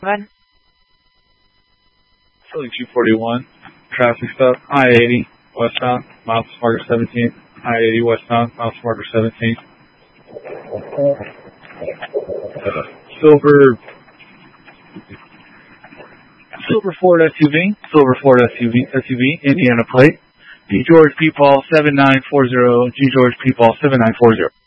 7. Philly 241, traffic stop, I-80 westbound, miles marker 17, I-80 westbound, miles marker 17. Silver Ford SUV, Indiana plate, D. George P. Paul 7940, G. George P. Paul 7940.